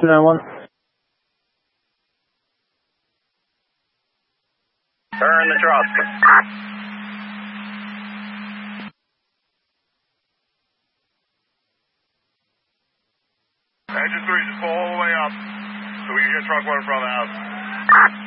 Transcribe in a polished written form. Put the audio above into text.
291. Turn the truck. Engine 3, just pull all the way up so we can get truck one in front of the house.